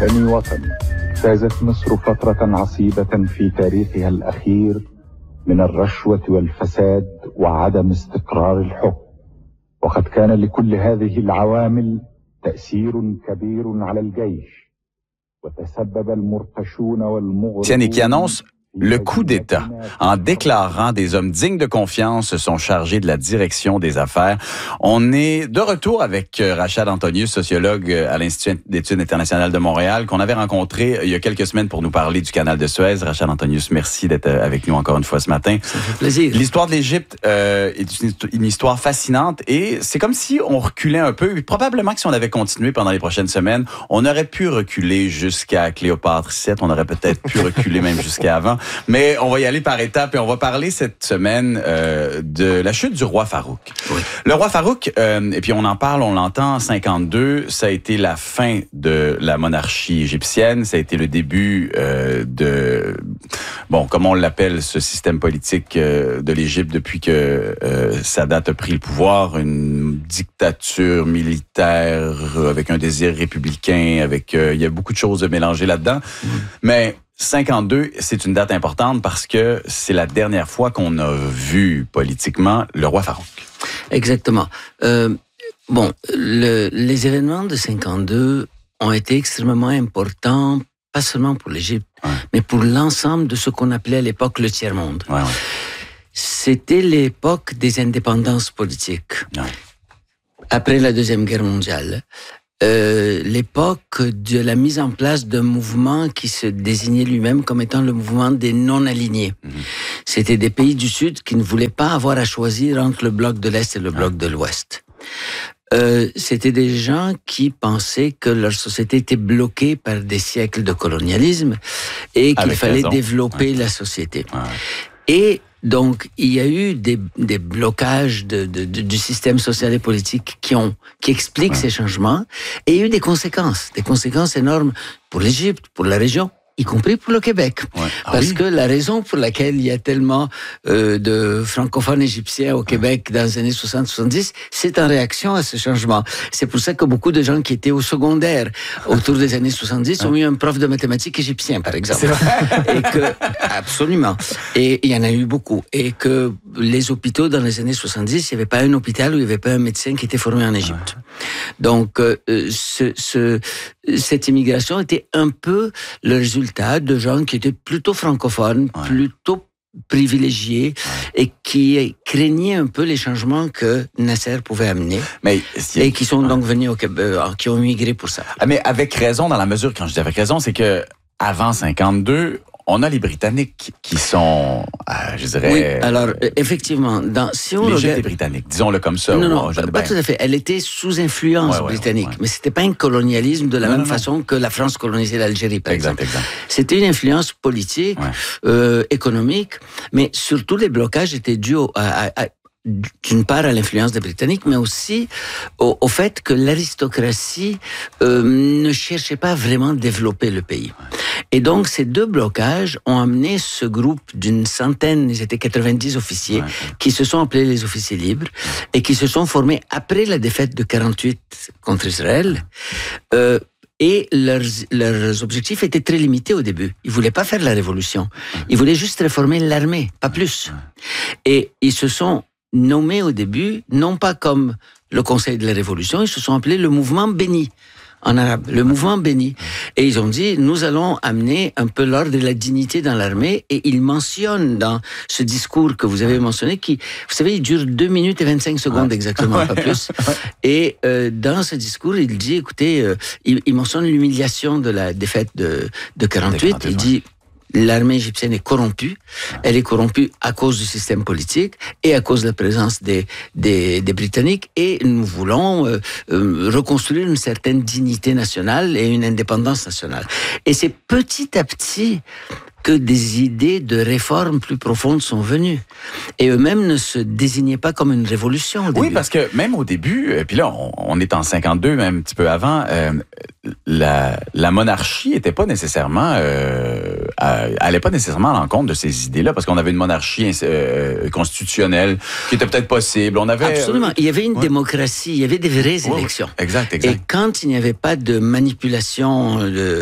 بني وطن اجتازت مصر فترة عصيبة في تاريخها الأخير من الرشوة والفساد وعدم استقرار الحكم، وقد كان لكل هذه العوامل تأثير كبير على الجيش وتسبب المرتشون والمغرضون qui annonce le coup d'État. En déclarant des hommes dignes de confiance se sont chargés de la direction des affaires. On est de retour avec Rachad Antonius, sociologue à l'Institut d'études internationales de Montréal, qu'on avait rencontré il y a quelques semaines pour nous parler du canal de Suez. Rachad Antonius, merci d'être avec nous encore une fois ce matin. Ça fait plaisir. L'histoire de l'Égypte est une histoire fascinante et c'est comme si on reculait un peu. Probablement que si on avait continué pendant les prochaines semaines, on aurait pu reculer jusqu'à Cléopâtre VII. On aurait peut-être pu reculer même jusqu'à avant. Mais on va y aller par étapes et on va parler cette semaine de la chute du roi Farouk. Oui. Le roi Farouk, et puis on en parle, on l'entend, en 52, ça a été la fin de la monarchie égyptienne, ça a été le début comme on l'appelle, ce système politique de l'Égypte depuis que Sadat a pris le pouvoir, une dictature militaire avec un désir républicain, il y a beaucoup de choses mélangées là-dedans, mais 52, c'est une date importante parce que c'est la dernière fois qu'on a vu politiquement le roi Farouk. Exactement. Les événements de 52 ont été extrêmement importants, pas seulement pour l'Égypte, mais pour l'ensemble de ce qu'on appelait à l'époque le tiers-monde. Ouais. C'était l'époque des indépendances politiques. Ouais. Après la Deuxième Guerre mondiale, l'époque de la mise en place d'un mouvement qui se désignait lui-même comme étant le mouvement des non-alignés. C'était des pays du Sud qui ne voulaient pas avoir à choisir entre le bloc de l'Est et le bloc de l'Ouest. C'était des gens qui pensaient que leur société était bloquée par des siècles de colonialisme et qu'il fallait développer la société. Et donc, il y a eu des blocages du système social et politique qui expliquent ces changements, et il y a eu des conséquences énormes pour l'Égypte, pour la région, y compris pour le Québec. Parce que la raison pour laquelle il y a tellement de francophones égyptiens au Québec dans les années 60-70, c'est en réaction à ce changement. C'est pour ça que beaucoup de gens qui étaient au secondaire autour des années 70 ont eu un prof de mathématiques égyptien, par exemple. Absolument. Et il y en a eu beaucoup. Et que les hôpitaux dans les années 70, il n'y avait pas un hôpital où il n'y avait pas un médecin qui était formé en Égypte. Donc, cette immigration était un peu le résultat de gens qui étaient plutôt francophones, plutôt privilégiés et qui craignaient un peu les changements que Nasser pouvait amener, et qui sont donc venus au Québec, qui ont migré pour ça. Mais avec raison, dans la mesure, quand je dis avec raison, c'est que avant 52, on a les Britanniques qui sont, je dirais... Oui, alors, effectivement, si on l'Égypte regarde... est britannique, disons-le comme ça. Non, pas tout à fait. Elle était sous influence britannique, mais c'était pas un colonialisme de la même façon que la France colonisait l'Algérie, par exemple. C'était une influence politique, économique, mais surtout les blocages étaient dus d'une part à l'influence des Britanniques, mais aussi au fait que l'aristocratie ne cherchait pas vraiment à développer le pays. Et donc, ces deux blocages ont amené ce groupe d'une centaine, ils étaient 90 officiers, qui se sont appelés les officiers libres, et qui se sont formés après la défaite de 48 contre Israël. Et leurs objectifs étaient très limités au début. Ils voulaient pas faire la révolution. Ils voulaient juste réformer l'armée, pas plus. Et ils se sont nommés au début, non pas comme le Conseil de la Révolution, ils se sont appelés le mouvement béni, en arabe, le mouvement béni. Et ils ont dit, nous allons amener un peu l'ordre et la dignité dans l'armée, et ils mentionnent dans ce discours que vous avez mentionné, qui, vous savez, il dure 2 minutes et 25 secondes exactement, pas plus. Et dans ce discours, il dit, écoutez, il mentionne l'humiliation de la défaite de 48, il dit, l'armée égyptienne est corrompue. Elle est corrompue à cause du système politique et à cause de la présence des Britanniques. Et nous voulons reconstruire une certaine dignité nationale et une indépendance nationale. Et c'est petit à petit que des idées de réforme plus profondes sont venues. Et eux-mêmes ne se désignaient pas comme une révolution au début. Oui, parce que même au début, puis là, on est en 52, même un petit peu avant, la monarchie était pas nécessairement allait pas nécessairement à l'encontre de ces idées-là, parce qu'on avait une monarchie constitutionnelle qui était peut-être possible. On avait absolument. Il y avait une démocratie, il y avait des vraies élections. Exact. Et quand il n'y avait pas de manipulation,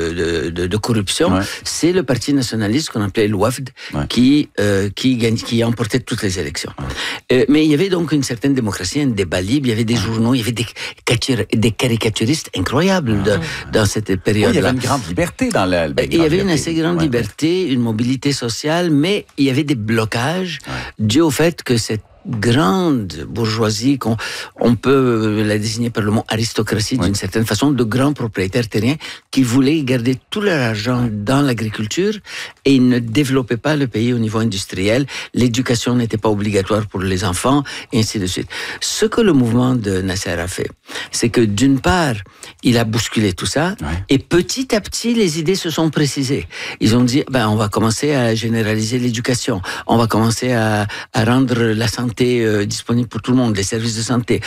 de corruption, c'est le parti nationaliste qu'on appelait l'Ouafd qui emportait toutes les élections. Mais il y avait donc une certaine démocratie, un débat libre. Il y avait des journaux, il y avait des caricaturistes incroyables dans cette période-là. Il y avait une grande liberté dans la. Il y avait une assez grande liberté, une mobilité sociale, mais il y avait des blocages dus au fait que cette grande bourgeoisie, on peut la désigner par le mot aristocratie d'une certaine façon, de grands propriétaires terriens qui voulaient garder tout leur argent dans l'agriculture et ils ne développaient pas le pays au niveau industriel. L'éducation n'était pas obligatoire pour les enfants et ainsi de suite. Ce que le mouvement de Nasser a fait, c'est que d'une part, il a bousculé tout ça et petit à petit, les idées se sont précisées. Ils ont dit, on va commencer à généraliser l'éducation, on va commencer à rendre la santé disponible pour tout le monde, les services de santé,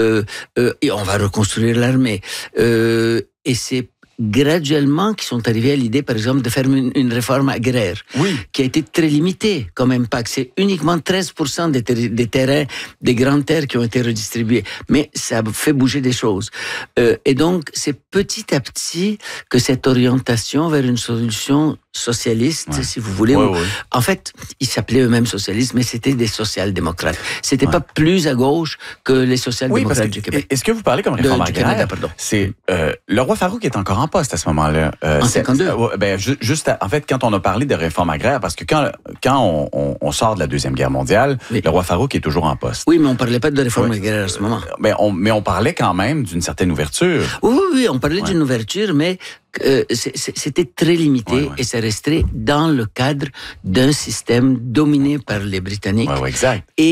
et on va reconstruire l'armée. Et c'est graduellement qu'ils sont arrivés à l'idée, par exemple, de faire une réforme agraire, qui a été très limitée comme impact. C'est uniquement 13% des terrains, des grandes terres qui ont été redistribués. Mais ça fait bouger des choses. Et donc, c'est petit à petit que cette orientation vers une solution socialiste, si vous voulez. En fait, ils s'appelaient eux-mêmes socialistes, mais c'était des social-démocrates. C'était pas plus à gauche que les social-démocrates du Québec. Est-ce que vous parlez comme réforme agraire? C'est le roi Farouk est encore en poste à ce moment-là. En 52. Juste, en fait, quand on a parlé de réforme agraire, parce que quand on sort de la Deuxième Guerre mondiale, le roi Farouk est toujours en poste. Oui, mais on parlait pas de réforme agraire à ce moment. Mais on parlait quand même d'une certaine ouverture. Oui, on parlait d'une ouverture, mais c'était très limité et ça restait dans le cadre d'un système dominé par les Britanniques. Exact.